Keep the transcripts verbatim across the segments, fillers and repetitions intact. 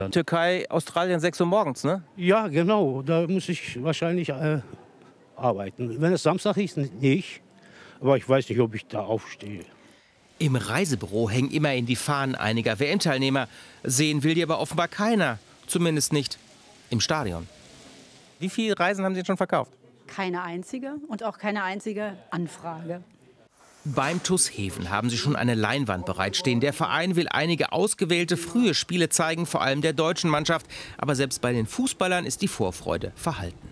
Türkei, Australien, sechs Uhr morgens, ne? Ja, genau. Da muss ich wahrscheinlich äh, arbeiten. Wenn es Samstag ist, nicht. Aber ich weiß nicht, ob ich da aufstehe. Im Reisebüro hängen immerhin die Fahnen einiger W M-Teilnehmer. Sehen will die aber offenbar keiner. Zumindest nicht im Stadion. Wie viele Reisen haben Sie schon verkauft? Keine einzige und auch keine einzige Anfrage. Beim TuS Heven haben sie schon eine Leinwand bereitstehen. Der Verein will einige ausgewählte frühe Spiele zeigen, vor allem der deutschen Mannschaft. Aber selbst bei den Fußballern ist die Vorfreude verhalten.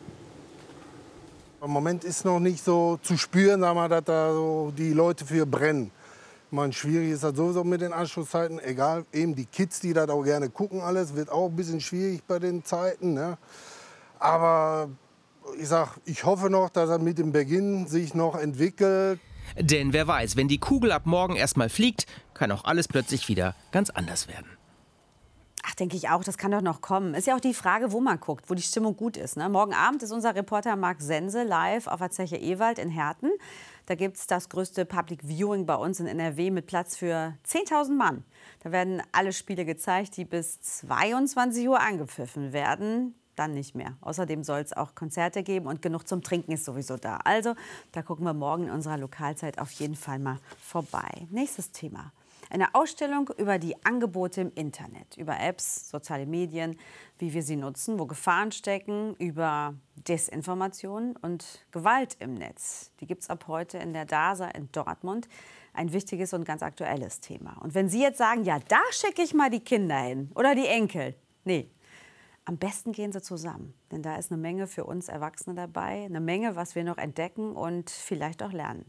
Im Moment ist noch nicht so zu spüren, sagen wir, dass da so die Leute für brennen. Man, schwierig ist das sowieso mit den Anschlusszeiten. Egal, eben die Kids, die das auch gerne gucken, alles wird auch ein bisschen schwierig bei den Zeiten. Ne? Aber ich sag, ich hoffe noch, dass er mit dem Beginn sich noch entwickelt. Denn wer weiß, wenn die Kugel ab morgen erstmal fliegt, kann auch alles plötzlich wieder ganz anders werden. Ach, denke ich auch, das kann doch noch kommen. Ist ja auch die Frage, wo man guckt, wo die Stimmung gut ist. Ne? Morgen Abend ist unser Reporter Marc Sense live auf der Zeche Ewald in Herten. Da gibt es das größte Public Viewing bei uns in N R W mit Platz für zehntausend Mann. Da werden alle Spiele gezeigt, die bis zweiundzwanzig Uhr angepfiffen werden. Dann nicht mehr. Außerdem soll es auch Konzerte geben und genug zum Trinken ist sowieso da. Also, da gucken wir morgen in unserer Lokalzeit auf jeden Fall mal vorbei. Nächstes Thema. Eine Ausstellung über die Angebote im Internet, über Apps, soziale Medien, wie wir sie nutzen, wo Gefahren stecken, über Desinformation und Gewalt im Netz. Die gibt es ab heute in der DASA in Dortmund. Ein wichtiges und ganz aktuelles Thema. Und wenn Sie jetzt sagen, ja, da schicke ich mal die Kinder hin oder die Enkel. Nee. Am besten gehen Sie zusammen, denn da ist eine Menge für uns Erwachsene dabei, eine Menge, was wir noch entdecken und vielleicht auch lernen.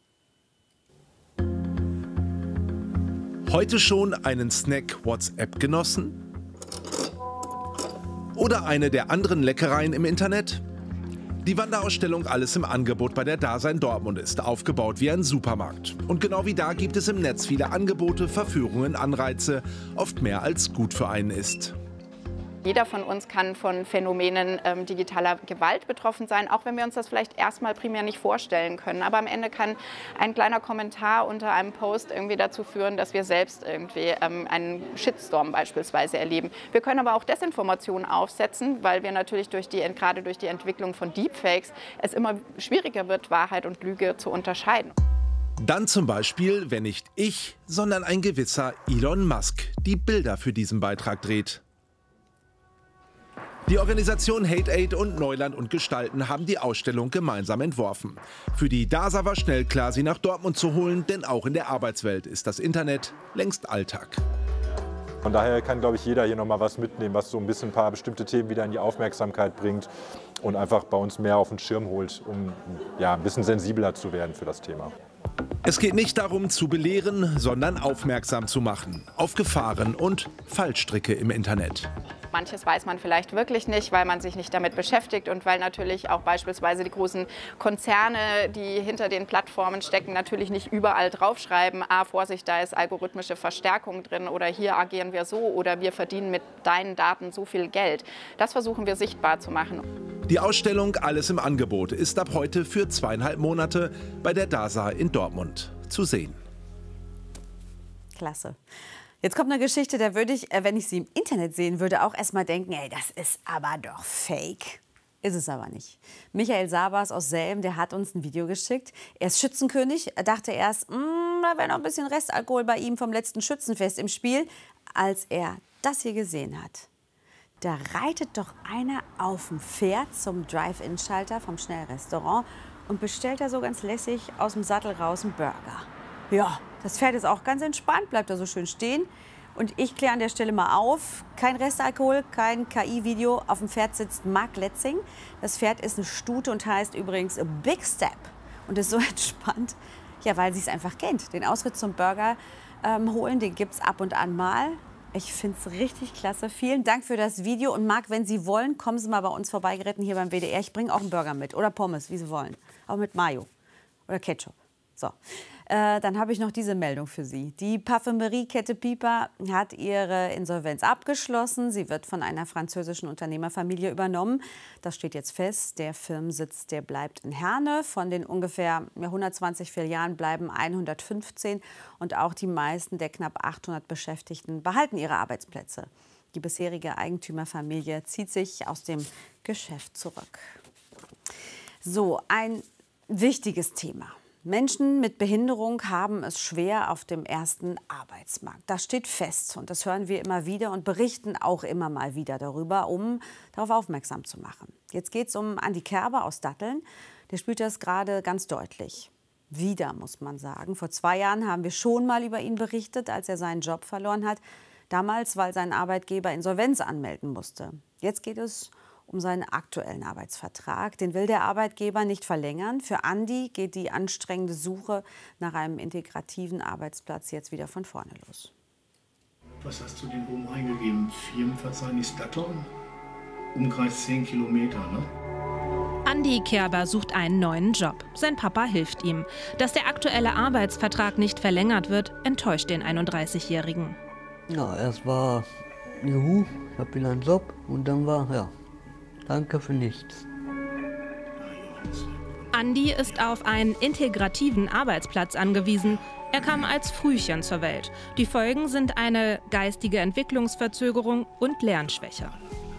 Heute schon einen Snack WhatsApp genossen? Oder eine der anderen Leckereien im Internet? Die Wanderausstellung Alles im Angebot bei der DASA in Dortmund ist aufgebaut wie ein Supermarkt. Und genau wie da gibt es im Netz viele Angebote, Verführungen, Anreize, oft mehr als gut für einen ist. Jeder von uns kann von Phänomenen ähm, digitaler Gewalt betroffen sein, auch wenn wir uns das vielleicht erstmal primär nicht vorstellen können. Aber am Ende kann ein kleiner Kommentar unter einem Post irgendwie dazu führen, dass wir selbst irgendwie ähm, einen Shitstorm beispielsweise erleben. Wir können aber auch Desinformation aufsetzen, weil wir natürlich durch die, gerade durch die Entwicklung von Deepfakes es immer schwieriger wird, Wahrheit und Lüge zu unterscheiden. Dann zum Beispiel, wenn nicht ich, sondern ein gewisser Elon Musk die Bilder für diesen Beitrag dreht. Die Organisation Hate Aid und Neuland und Gestalten haben die Ausstellung gemeinsam entworfen. Für die DASA war schnell klar, sie nach Dortmund zu holen, denn auch in der Arbeitswelt ist das Internet längst Alltag. Von daher kann, glaube ich, jeder hier noch mal was mitnehmen, was so ein bisschen ein paar bestimmte Themen wieder in die Aufmerksamkeit bringt und einfach bei uns mehr auf den Schirm holt, um ja, ein bisschen sensibler zu werden für das Thema. Es geht nicht darum zu belehren, sondern aufmerksam zu machen auf Gefahren und Fallstricke im Internet. Manches weiß man vielleicht wirklich nicht, weil man sich nicht damit beschäftigt und weil natürlich auch beispielsweise die großen Konzerne, die hinter den Plattformen stecken, natürlich nicht überall draufschreiben, ah, Vorsicht, da ist algorithmische Verstärkung drin oder hier agieren wir so oder wir verdienen mit deinen Daten so viel Geld. Das versuchen wir sichtbar zu machen. Die Ausstellung Alles im Angebot ist ab heute für zweieinhalb Monate bei der DASA in Dortmund zu sehen. Klasse. Jetzt kommt eine Geschichte, da würde ich, wenn ich sie im Internet sehen würde, auch erst mal denken, ey, das ist aber doch fake. Ist es aber nicht. Michael Sabas aus Selm, der hat uns ein Video geschickt. Er ist Schützenkönig. Er dachte erst, da wäre noch ein bisschen Restalkohol bei ihm vom letzten Schützenfest im Spiel. Als er das hier gesehen hat, da reitet doch einer auf dem Pferd zum Drive-In-Schalter vom Schnellrestaurant und bestellt da so ganz lässig aus dem Sattel raus einen Burger. Ja, das Pferd ist auch ganz entspannt, bleibt da so schön stehen. Und ich kläre an der Stelle mal auf, kein Restalkohol, kein K I-Video. Auf dem Pferd sitzt Mark Letzing. Das Pferd ist eine Stute und heißt übrigens Big Step. Und ist so entspannt, ja, weil sie es einfach kennt. Den Ausritt zum Burger ähm, holen, den gibt es ab und an mal. Ich finde es richtig klasse. Vielen Dank für das Video. Und Marc, wenn Sie wollen, kommen Sie mal bei uns vorbeigeritten hier beim W D R. Ich bringe auch einen Burger mit oder Pommes, wie Sie wollen. Auch mit Mayo oder Ketchup. So, äh, dann habe ich noch diese Meldung für Sie. Die Parfümeriekette Piper hat ihre Insolvenz abgeschlossen. Sie wird von einer französischen Unternehmerfamilie übernommen. Das steht jetzt fest. Der Firmensitz, der bleibt in Herne. Von den ungefähr hundertzwanzig Filialen bleiben hundertfünfzehn. Und auch die meisten der knapp achthundert Beschäftigten behalten ihre Arbeitsplätze. Die bisherige Eigentümerfamilie zieht sich aus dem Geschäft zurück. So, ein wichtiges Thema. Menschen mit Behinderung haben es schwer auf dem ersten Arbeitsmarkt. Das steht fest und das hören wir immer wieder und berichten auch immer mal wieder darüber, um darauf aufmerksam zu machen. Jetzt geht es um Andi Kerber aus Datteln. Der spürt das gerade ganz deutlich. Wieder, muss man sagen. Vor zwei Jahren haben wir schon mal über ihn berichtet, als er seinen Job verloren hat. Damals, weil sein Arbeitgeber Insolvenz anmelden musste. Jetzt geht es um seinen aktuellen Arbeitsvertrag. Den will der Arbeitgeber nicht verlängern. Für Andi geht die anstrengende Suche nach einem integrativen Arbeitsplatz jetzt wieder von vorne los. Was hast du denn oben eingegeben? Firmenverzeichnis Datteln? Umkreis zehn Kilometer, ne? Andi Kerber sucht einen neuen Job. Sein Papa hilft ihm. Dass der aktuelle Arbeitsvertrag nicht verlängert wird, enttäuscht den einunddreißigjährigen. Ja, erst war, juhu, ich habe wieder einen Job und dann war, ja, danke für nichts. Andi ist auf einen integrativen Arbeitsplatz angewiesen. Er kam als Frühchen zur Welt. Die Folgen sind eine geistige Entwicklungsverzögerung und Lernschwäche.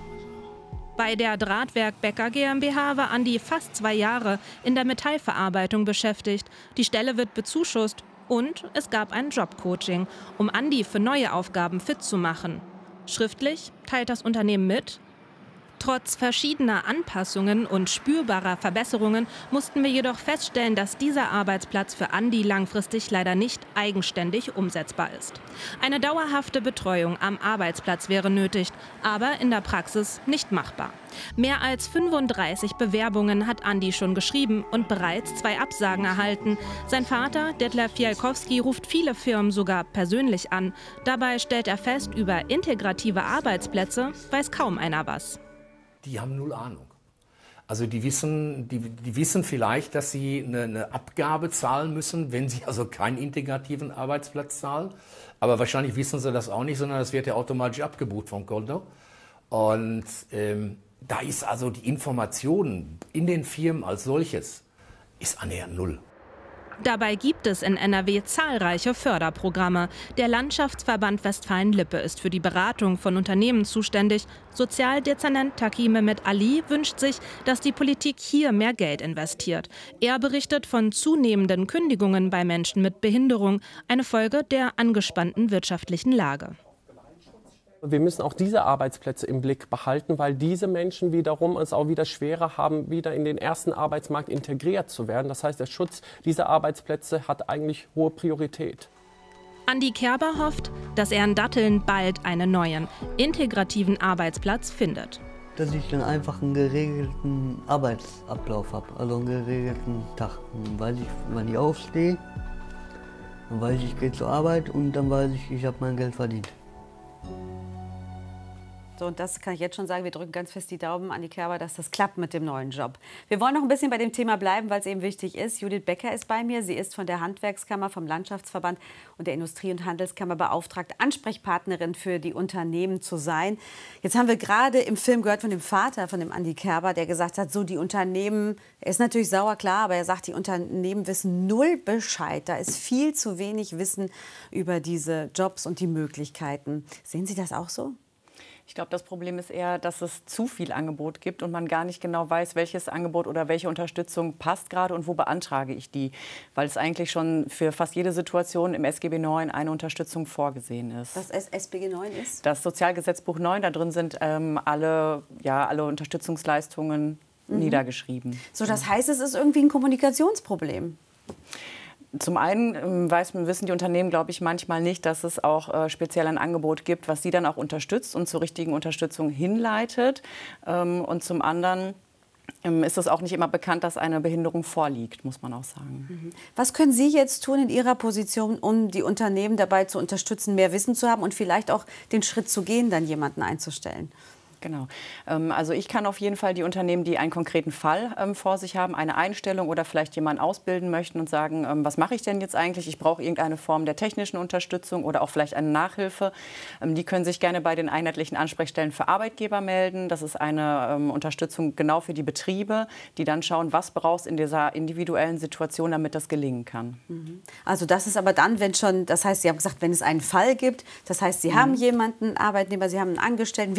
Bei der Drahtwerk Becker GmbH war Andi fast zwei Jahre in der Metallverarbeitung beschäftigt. Die Stelle wird bezuschusst und es gab ein Jobcoaching, um Andi für neue Aufgaben fit zu machen. Schriftlich teilt das Unternehmen mit: Trotz verschiedener Anpassungen und spürbarer Verbesserungen mussten wir jedoch feststellen, dass dieser Arbeitsplatz für Andi langfristig leider nicht eigenständig umsetzbar ist. Eine dauerhafte Betreuung am Arbeitsplatz wäre nötig, aber in der Praxis nicht machbar. Mehr als fünfunddreißig Bewerbungen hat Andi schon geschrieben und bereits zwei Absagen erhalten. Sein Vater, Detlef Fialkowski, ruft viele Firmen sogar persönlich an. Dabei stellt er fest, über integrative Arbeitsplätze weiß kaum einer was. Die haben null Ahnung. Also die wissen, die, die wissen vielleicht, dass sie eine, eine Abgabe zahlen müssen, wenn sie also keinen integrativen Arbeitsplatz zahlen. Aber wahrscheinlich wissen sie das auch nicht, sondern das wird ja automatisch abgebucht vom Konto. Und ähm, da ist also die Information in den Firmen als solches ist annähernd null. Dabei gibt es in N R W zahlreiche Förderprogramme. Der Landschaftsverband Westfalen-Lippe ist für die Beratung von Unternehmen zuständig. Sozialdezernent Taki Mehmet Ali wünscht sich, dass die Politik hier mehr Geld investiert. Er berichtet von zunehmenden Kündigungen bei Menschen mit Behinderung, eine Folge der angespannten wirtschaftlichen Lage. Wir müssen auch diese Arbeitsplätze im Blick behalten, weil diese Menschen wiederum es auch wieder schwerer haben, wieder in den ersten Arbeitsmarkt integriert zu werden. Das heißt, der Schutz dieser Arbeitsplätze hat eigentlich hohe Priorität. Andi Kerber hofft, dass er in Datteln bald einen neuen, integrativen Arbeitsplatz findet. Dass ich dann einfach einen geregelten Arbeitsablauf habe, also einen geregelten Tag. Dann weiß ich, wann ich aufstehe, dann weiß ich, ich gehe zur Arbeit und dann weiß ich, ich habe mein Geld verdient. So, und das kann ich jetzt schon sagen, wir drücken ganz fest die Daumen an die Kerber, dass das klappt mit dem neuen Job. Wir wollen noch ein bisschen bei dem Thema bleiben, weil es eben wichtig ist. Judith Becker ist bei mir. Sie ist von der Handwerkskammer, vom Landschaftsverband und der Industrie- und Handelskammer beauftragt, Ansprechpartnerin für die Unternehmen zu sein. Jetzt haben wir gerade im Film gehört von dem Vater, von dem Andi Kerber, der gesagt hat, so die Unternehmen, er ist natürlich sauer, klar, aber er sagt, die Unternehmen wissen null Bescheid. Da ist viel zu wenig Wissen über diese Jobs und die Möglichkeiten. Sehen Sie das auch so? Ich glaube, das Problem ist eher, dass es zu viel Angebot gibt und man gar nicht genau weiß, welches Angebot oder welche Unterstützung passt gerade und wo beantrage ich die. Weil es eigentlich schon für fast jede Situation im S G B neun eine Unterstützung vorgesehen ist. Was S P G neun ist? Das Sozialgesetzbuch neun, da drin sind ähm, alle, ja, alle Unterstützungsleistungen mhm. niedergeschrieben. So, das heißt, es ist irgendwie ein Kommunikationsproblem. Zum einen weiß, wissen die Unternehmen, glaube ich, manchmal nicht, dass es auch äh, speziell ein Angebot gibt, was sie dann auch unterstützt und zur richtigen Unterstützung hinleitet. Ähm, und zum anderen ähm, ist es auch nicht immer bekannt, dass eine Behinderung vorliegt, muss man auch sagen. Mhm. Was können Sie jetzt tun in Ihrer Position, um die Unternehmen dabei zu unterstützen, mehr Wissen zu haben und vielleicht auch den Schritt zu gehen, dann jemanden einzustellen? Genau. Also ich kann auf jeden Fall die Unternehmen, die einen konkreten Fall ähm, vor sich haben, eine Einstellung oder vielleicht jemanden ausbilden möchten und sagen, ähm, was mache ich denn jetzt eigentlich? Ich brauche irgendeine Form der technischen Unterstützung oder auch vielleicht eine Nachhilfe. Ähm, die können sich gerne bei den einheitlichen Ansprechstellen für Arbeitgeber melden. Das ist eine ähm, Unterstützung genau für die Betriebe, die dann schauen, was brauchst in dieser individuellen Situation, damit das gelingen kann. Also das ist aber dann, wenn schon, das heißt, Sie haben gesagt, wenn es einen Fall gibt, das heißt, Sie mhm. haben jemanden, Arbeitnehmer, Sie haben einen Angestellten.